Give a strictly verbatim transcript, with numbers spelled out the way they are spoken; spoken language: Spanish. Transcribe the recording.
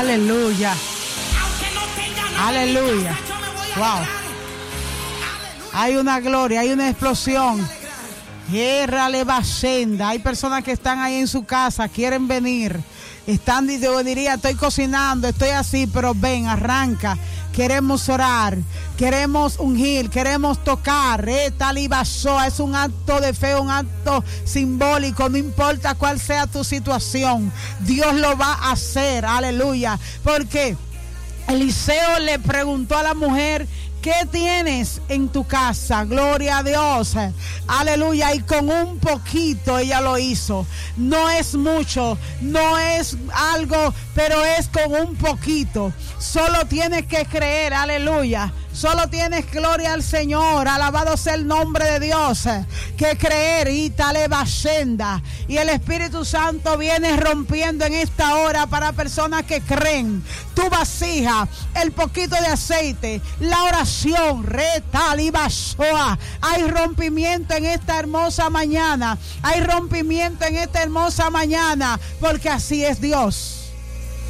Aleluya. Aleluya. Wow. Hay una gloria, hay una explosión. Guerra le va senda. Hay personas que están ahí en su casa, quieren venir. Están, yo diría, estoy cocinando, estoy así, pero ven, arranca. Queremos orar, queremos ungir, queremos tocar. Eh, talibasoa, es un acto de fe, un acto simbólico, no importa cuál sea tu situación. Dios lo va a hacer, aleluya. Porque Eliseo le preguntó a la mujer: ¿qué tienes en tu casa? Gloria a Dios. Aleluya. Y con un poquito ella lo hizo. No es mucho, no es algo, pero es con un poquito. Solo tienes que creer. Aleluya. Solo tienes, gloria al Señor, alabado sea el nombre de Dios, que creer. Y talebashenda. Y el Espíritu Santo viene rompiendo en esta hora para personas que creen. Tu vasija, el poquito de aceite, la oración, retalibasoa. Hay rompimiento en esta hermosa mañana. Hay rompimiento en esta hermosa mañana, porque así es Dios.